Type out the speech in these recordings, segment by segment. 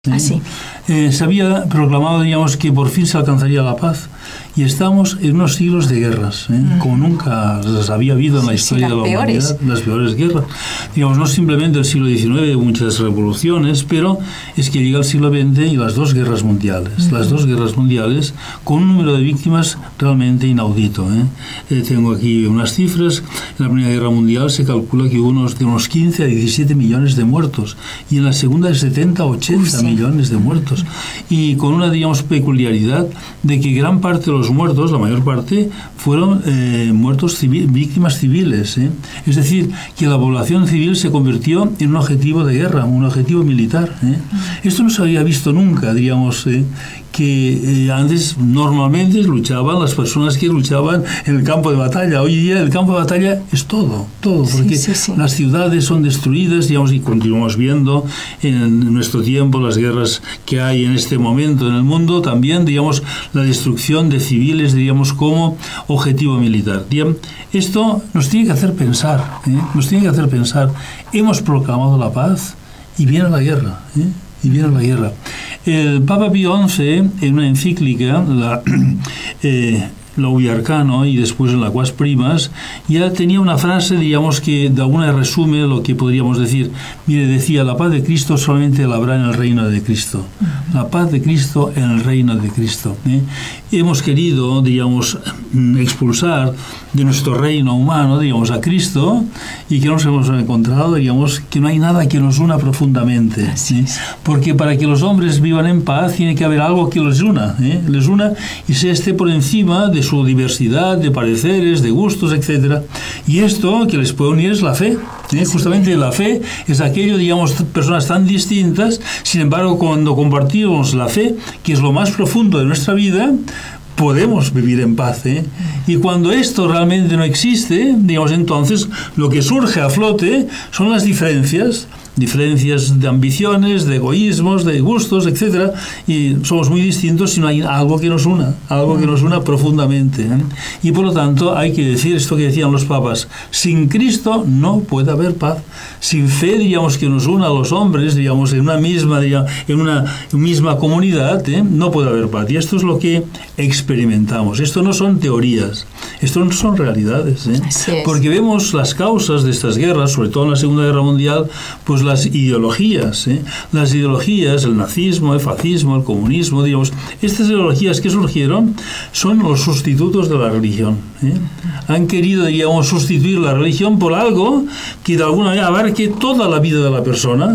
Así. Se había proclamado, digamos, que por fin se alcanzaría la paz, y estamos en unos siglos de guerras, como nunca las había habido en la historia de la humanidad, las peores guerras. Digamos, no simplemente el siglo XIX, muchas revoluciones, pero es que llega el siglo XX y las dos guerras mundiales. Las dos guerras mundiales con un número de víctimas realmente inaudito. Tengo aquí unas cifras. En la Primera Guerra Mundial se calcula que hubo de unos 15 a 17 millones de muertos, y en la Segunda de 70 a 80 millones de muertos, y con una, digamos, peculiaridad de que gran parte de los muertos, la mayor parte, fueron víctimas civiles. Es decir, que la población civil se convirtió en un objetivo de guerra, un objetivo militar. Esto no se había visto nunca, digamos, que antes normalmente luchaban las personas que luchaban en el campo de batalla. Hoy día el campo de batalla es todo, porque las ciudades son destruidas, digamos, y continuamos viendo en nuestro tiempo las guerras que hay en este momento en el mundo, también, digamos, la destrucción de civiles, digamos, como objetivo militar. Esto nos tiene que hacer pensar, Hemos proclamado la paz y viene la guerra, El Papa Pío XI, en una encíclica, la Laudae Arcano, y después en la Quas Primas, ya tenía una frase, digamos, que de alguna resume lo que podríamos decir. Mire, decía: la paz de Cristo solamente la habrá en el reino de Cristo. La paz de Cristo en el reino de Cristo. Hemos querido, digamos, expulsar de nuestro reino humano, digamos, a Cristo, y que nos hemos encontrado, digamos, que no hay nada que nos una profundamente. Porque para que los hombres vivan en paz tiene que haber algo que les una, y se esté por encima de su diversidad de pareceres, de gustos, etc. Y esto que les puede unir es la fe. Justamente la fe es aquello, digamos, personas tan distintas, sin embargo, cuando compartimos la fe, que es lo más profundo de nuestra vida, podemos vivir en paz. Y cuando esto realmente no existe, digamos, entonces lo que surge a flote son las diferencias de ambiciones, de egoísmos, de gustos, etc. Y somos muy distintos si no hay algo que nos una profundamente. Y por lo tanto hay que decir esto que decían los papas: sin Cristo no puede haber paz. Sin fe, digamos, que nos una a los hombres, digamos, en una misma comunidad, no puede haber paz. Y esto es lo que experimentamos. Esto no son teorías, esto no son realidades. Porque vemos las causas de estas guerras, sobre todo en la Segunda Guerra Mundial, pues las ideologías, el nazismo, el fascismo, el comunismo, digamos, estas ideologías que surgieron son los sustitutos de la religión. Han querido, digamos, sustituir la religión por algo que de alguna manera abarque toda la vida de la persona,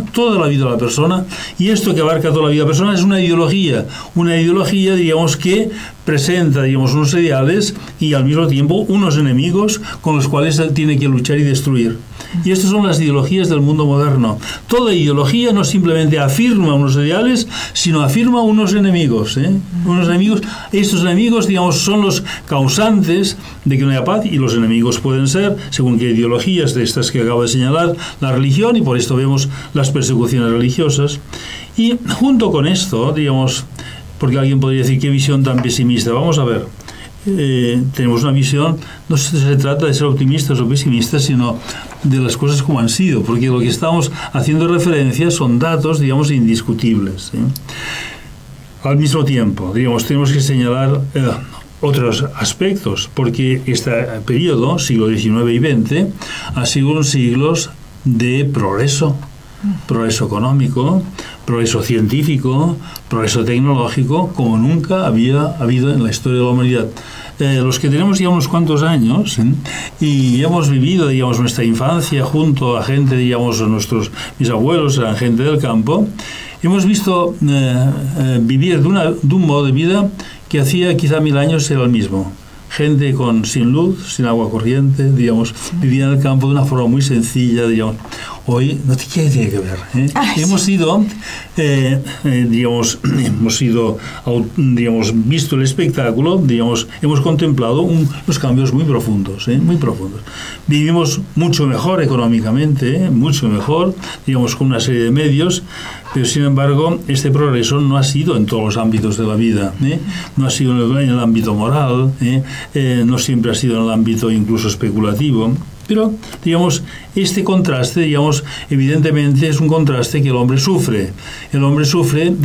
y esto que abarca toda la vida de la persona es una ideología, digamos, que presenta, digamos, unos ideales y al mismo tiempo unos enemigos con los cuales tiene que luchar y destruir. Y estas son las ideologías del mundo moderno. Toda ideología no simplemente afirma unos ideales, sino afirma unos enemigos. Estos enemigos, digamos, son los causantes de que no haya paz, y los enemigos pueden ser, según qué ideologías de estas que acabo de señalar, la religión, y por esto vemos las persecuciones religiosas. Y junto con esto, digamos, porque alguien podría decir: qué visión tan pesimista. Vamos a ver. Tenemos una visión, no se trata de ser optimistas o pesimistas, sino de las cosas como han sido, porque lo que estamos haciendo referencia son datos, digamos, indiscutibles. Al mismo tiempo, digamos, tenemos que señalar otros aspectos, porque este periodo, siglo XIX y XX, ha sido unos siglos de progreso económico, progreso científico, progreso tecnológico, como nunca había habido en la historia de la humanidad. Los que tenemos ya unos cuantos años y hemos vivido, digamos, nuestra infancia junto a gente, digamos, mis abuelos eran gente del campo, hemos visto vivir de un modo de vida que hacía quizá 1000 años era el mismo. Gente sin luz, sin agua corriente, digamos, vivía en el campo de una forma muy sencilla, digamos. Hoy no tiene que ver. Hemos sido, visto el espectáculo, digamos, hemos contemplado unos cambios muy profundos. Vivimos mucho mejor económicamente, mucho mejor, digamos, con una serie de medios, pero sin embargo este progreso no ha sido en todos los ámbitos de la vida, no ha sido en el ámbito moral, no siempre ha sido en el ámbito incluso especulativo. Pero, digamos, este contraste, digamos, evidentemente es un contraste que el hombre sufre. El hombre sufre